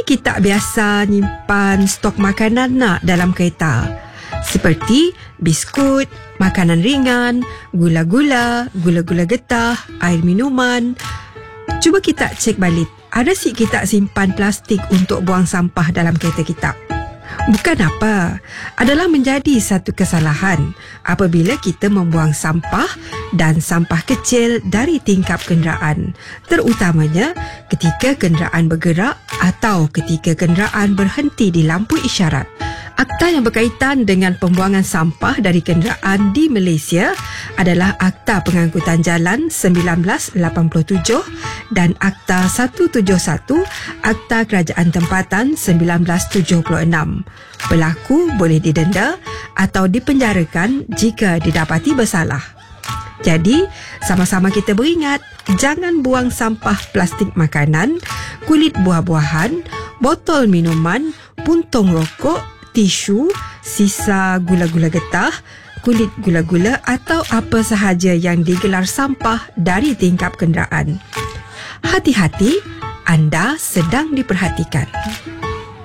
kita biasa nyimpan stok makanan nak dalam kereta, seperti biskut, makanan ringan, gula-gula getah, air minuman. Cuba kita cek balik, ada si kita simpan plastik untuk buang sampah dalam kereta kita? Bukan apa, adalah menjadi satu kesalahan apabila kita membuang sampah dan sampah kecil dari tingkap kenderaan, terutamanya ketika kenderaan bergerak atau ketika kenderaan berhenti di lampu isyarat. Akta yang berkaitan dengan pembuangan sampah dari kenderaan di Malaysia adalah Akta Pengangkutan Jalan 1987 dan Akta 171 Akta Kerajaan Tempatan 1976. Pelaku boleh didenda atau dipenjarakan jika didapati bersalah. Jadi, sama-sama kita beringat, jangan buang sampah plastik makanan, kulit buah-buahan, botol minuman, puntung rokok, tisu, sisa gula-gula getah, kulit gula-gula atau apa sahaja yang digelar sampah dari tingkap kenderaan. Hati-hati, anda sedang diperhatikan.